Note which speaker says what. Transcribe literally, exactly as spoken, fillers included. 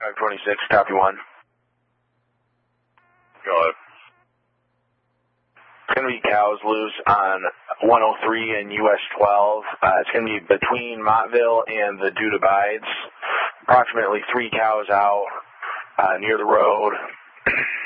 Speaker 1: five twenty-six, copy one.
Speaker 2: Go ahead.
Speaker 1: It's going to be cows loose on one oh three and U S twelve. Uh, it's going to be between Mottville and the Dude Abides. Approximately three cows out uh, near the road.